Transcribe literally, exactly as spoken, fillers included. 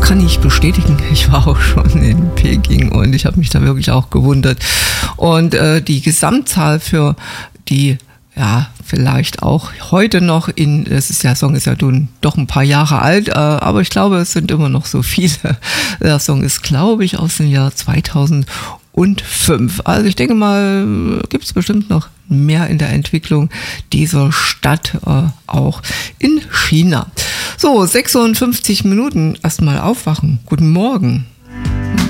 kann ich bestätigen. Ich war auch schon in Peking und ich habe mich da wirklich auch gewundert. Und äh, die Gesamtzahl für die, ja, vielleicht auch heute noch in, das ist ja, Song ist ja nun doch ein paar Jahre alt, äh, aber ich glaube, es sind immer noch so viele. Der Song ist, glaube ich, aus dem Jahr zweitausendfünf. Also ich denke mal, gibt es bestimmt noch mehr in der Entwicklung dieser Stadt, äh, auch in China. So, sechsundfünfzig Minuten, erstmal aufwachen. Guten Morgen.